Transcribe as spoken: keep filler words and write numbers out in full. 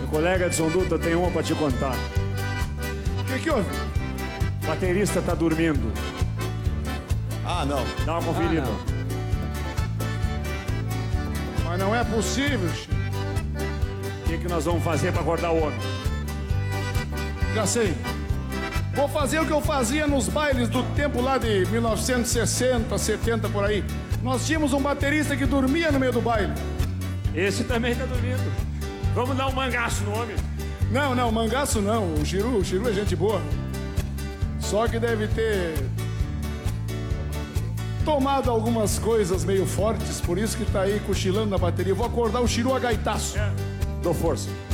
colega Edson Dutra tem uma pra te contar. O que que houve? O baterista tá dormindo. Ah, não. Dá uma conferida. Ah, Mas não é possível, Chico. O que, que nós vamos fazer pra acordar o homem? Já sei. Vou fazer o que eu fazia nos bailes do tempo lá de mil novecentos e sessenta, setenta, por aí. Nós tínhamos um baterista que dormia no meio do baile. Esse também tá dormindo. Vamos dar um mangaço no homem. Não, não, mangaço não. O Chiru, o Chiru é gente boa. Só que deve ter tomado algumas coisas meio fortes, por isso que tá aí cochilando na bateria. Vou acordar o Chiru a gaitaço. É. Dou força.